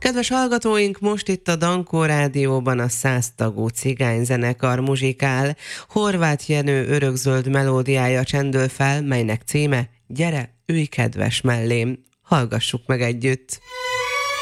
Kedves hallgatóink, most itt a Dankó Rádióban a 100 tagú cigányzenekar muzsikál. Horváth Jenő örökzöld melódiája csendül fel, melynek címe Gyere, ülj kedves mellém. Hallgassuk meg együtt!